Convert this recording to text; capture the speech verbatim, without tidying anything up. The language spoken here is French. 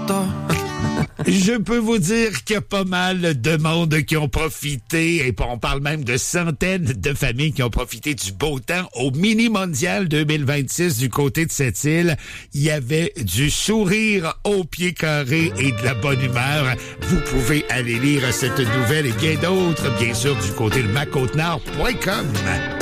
Alberta. Je peux vous dire qu'il y a pas mal de monde qui ont profité, et on parle même de centaines de familles qui ont profité du beau temps au mini-mondial deux mille vingt-six du côté de cette île. Il y avait du sourire au pied carré et de la bonne humeur. Vous pouvez aller lire cette nouvelle et bien d'autres, bien sûr, du côté de ma côte nord point com.